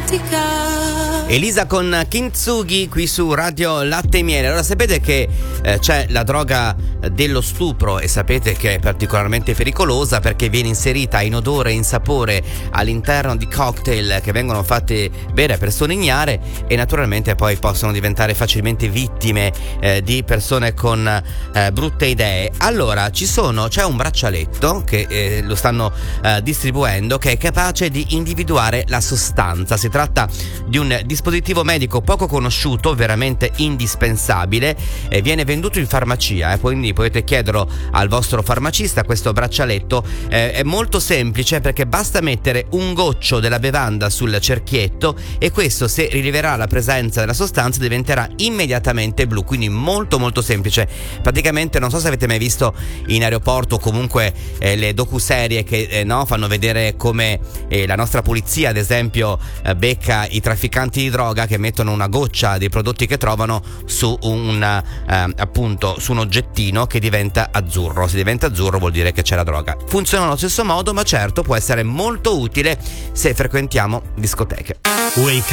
Elisa con Kintsugi qui su Radio Latte e Miele. Allora, sapete che c'è la droga dello stupro e sapete che è particolarmente pericolosa perché viene inserita in odore e in sapore all'interno di cocktail che vengono fatti bere a persone ignare e naturalmente poi possono diventare facilmente vittime di persone con brutte idee. Allora, c'è un braccialetto che lo stanno distribuendo che è capace di individuare la sostanza. Si tratta di un dispositivo medico poco conosciuto, veramente indispensabile, viene venduto in farmacia, quindi potete chiederlo al vostro farmacista. Questo braccialetto è molto semplice perché basta mettere un goccio della bevanda sul cerchietto e questo, se rileverà la presenza della sostanza, diventerà immediatamente blu, quindi molto molto semplice. Praticamente, non so se avete mai visto in aeroporto o comunque le docuserie che fanno vedere come la nostra polizia ad esempio becca i trafficanti di droga che mettono una goccia dei prodotti che trovano su appunto su un oggettino che diventa azzurro. Se diventa azzurro vuol dire che c'è la droga. Funziona allo stesso modo, ma certo può essere molto utile se frequentiamo discoteche.